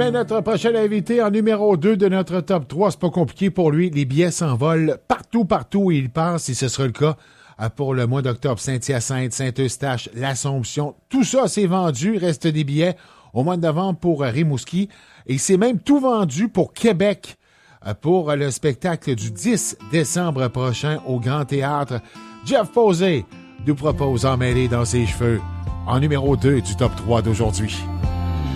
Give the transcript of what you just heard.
Ben, notre prochain invité en numéro 2 de notre top 3, c'est pas compliqué pour lui. Les billets s'envolent partout où il passe et ce sera le cas pour le mois d'octobre. Saint-Hyacinthe, Saint-Eustache, l'Assomption. Tout ça, c'est vendu. Reste des billets au mois de novembre pour Rimouski. Et c'est même tout vendu pour Québec pour le spectacle du 10 décembre prochain au Grand Théâtre. Jeff Posey nous propose Emmêlé dans ses cheveux en numéro 2 du top 3 d'aujourd'hui.